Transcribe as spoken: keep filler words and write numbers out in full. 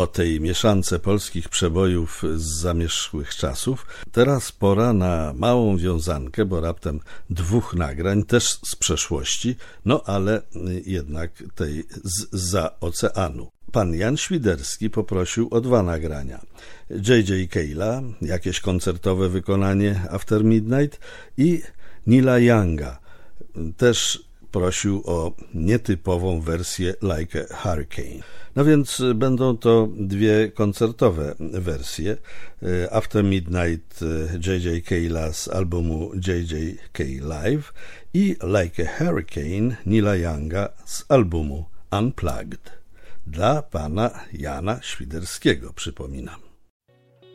po tej mieszance polskich przebojów z zamierzchłych czasów, teraz pora na małą wiązankę, bo raptem dwóch nagrań, też z przeszłości, no ale jednak tej zza oceanu. Pan Jan Świderski poprosił o dwa nagrania. J J Cale'a, jakieś koncertowe wykonanie After Midnight, i Neila Younga, też prosił o nietypową wersję Like a Hurricane. No więc będą to dwie koncertowe wersje. After Midnight J J Cale'a z albumu J J K Live i Like a Hurricane Neila Younga z albumu Unplugged. Dla pana Jana Świderskiego, przypominam.